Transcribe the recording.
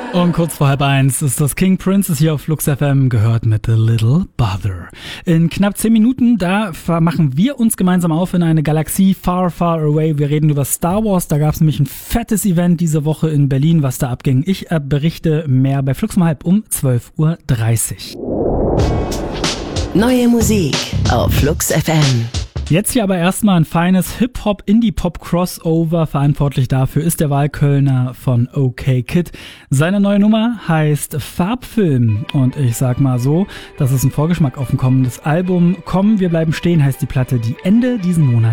Und kurz vor 12:30 ist das King Princess hier auf Flux FM, gehört mit The Little Bother. In knapp 10 Minuten, da machen wir uns gemeinsam auf in eine Galaxie far, far away. Wir reden über Star Wars, da gab es nämlich ein fettes Event diese Woche in Berlin, was da abging. Ich berichte mehr bei Flux um 12:30 Uhr. Neue Musik auf Flux FM. Jetzt hier aber erstmal ein feines Hip-Hop-Indie-Pop-Crossover. Verantwortlich dafür ist der Wahlkölner von OK Kid. Seine neue Nummer heißt Farbfilm. Und ich sag mal so, das ist ein Vorgeschmack auf ein kommendes Album. Komm, wir bleiben stehen heißt die Platte, die Ende diesen Monat